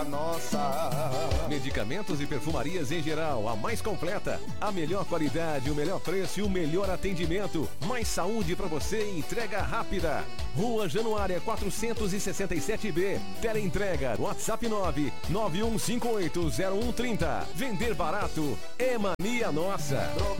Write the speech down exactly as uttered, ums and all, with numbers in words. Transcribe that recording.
mania nossa. Medicamentos e perfumarias em geral, a mais completa. A melhor qualidade, o melhor preço e o melhor atendimento. Mais saúde pra você e entrega rápida. Rua Januária quatrocentos e sessenta e sete B. Teleentrega, WhatsApp nove nove um cinco oito zero um três zero. Vender barato é mania nossa.